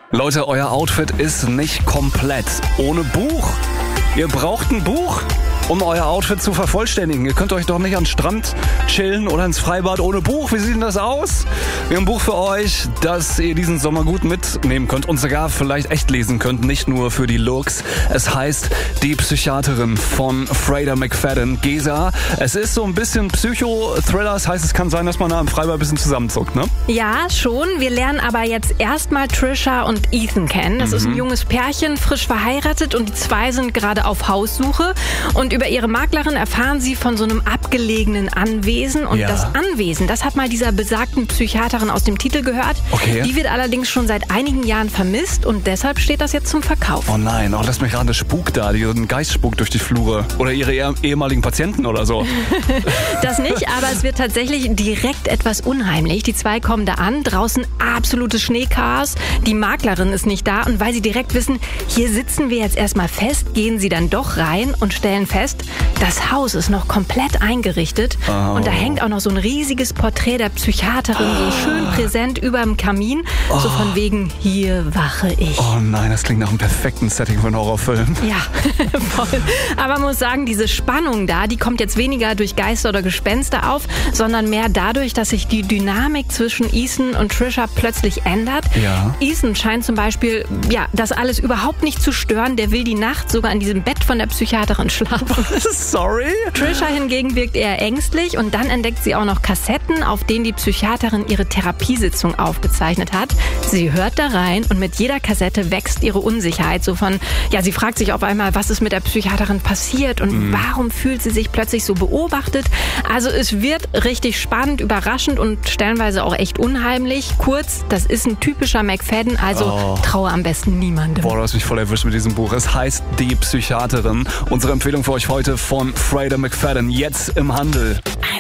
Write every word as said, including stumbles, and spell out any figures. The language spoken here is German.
Leute, euer Outfit ist nicht komplett ohne Buch. Ihr braucht ein Buch, um euer Outfit zu vervollständigen. Ihr könnt euch doch nicht an den Strand chillen oder ins Freibad ohne Buch. Wie sieht denn das aus? Wir haben ein Buch für euch, das ihr diesen Sommer gut mitnehmen könnt und sogar vielleicht echt lesen könnt, nicht nur für die Looks. Es heißt Die Psychiaterin von Freda McFadden. Gesa, es ist so ein bisschen Psycho-Thriller. Das heißt, es kann sein, dass man da im Freibad ein bisschen zusammenzuckt, ne? Ja, schon. Wir lernen aber jetzt erstmal Trisha und Ethan kennen. Das mhm. ist ein junges Pärchen, frisch verheiratet, und die zwei sind gerade auf Haussuche. Und über ihre Maklerin erfahren sie von so einem abgelegenen Anwesen. Und ja. das Anwesen, das hat mal dieser besagten Psychiaterin aus dem Titel gehört. Okay. Die wird allerdings schon seit einigen Jahren vermisst und deshalb steht das jetzt zum Verkauf. Oh nein, oh, lass mich raten, Spuk da, die, ein Geist spukt durch die Flure. Oder ihre eh- ehemaligen Patienten oder so. Das nicht, aber es wird tatsächlich direkt etwas unheimlich. Die zwei kommen da an, draußen absolutes Schneechaos. Die Maklerin ist nicht da, und weil sie direkt wissen, hier sitzen wir jetzt erstmal fest, gehen sie dann doch rein und stellen fest, das Haus ist noch komplett eingerichtet. Oh. Und da hängt auch noch so ein riesiges Porträt der Psychiaterin, so schön präsent über dem Kamin. Oh. So von wegen, hier wache ich. Oh nein, das klingt nach einem perfekten Setting für einen Horrorfilm. Ja, voll. Aber man muss sagen, diese Spannung da, die kommt jetzt weniger durch Geister oder Gespenster auf, sondern mehr dadurch, dass sich die Dynamik zwischen Ethan und Trisha plötzlich ändert. Ja. Ethan scheint zum Beispiel, ja, das alles überhaupt nicht zu stören. Der will die Nacht sogar in diesem Bett von der Psychiaterin schlafen. Sorry? Trisha hingegen wirkt eher ängstlich, und dann entdeckt sie auch noch Kassetten, auf denen die Psychiaterin ihre Therapiesitzung aufgezeichnet hat. Sie hört da rein, und mit jeder Kassette wächst ihre Unsicherheit. So von, ja, sie fragt sich auf einmal, was ist mit der Psychiaterin passiert und mhm. warum fühlt sie sich plötzlich so beobachtet. Also es wird richtig spannend, überraschend und stellenweise auch echt unheimlich. Kurz, das ist ein typischer McFadden, also oh. traue am besten niemandem. Boah, du hast mich voll erwischt mit diesem Buch. Es heißt Die Psychiaterin. Unsere Empfehlung für euch heute von Freda McFadden. Jetzt im Handel.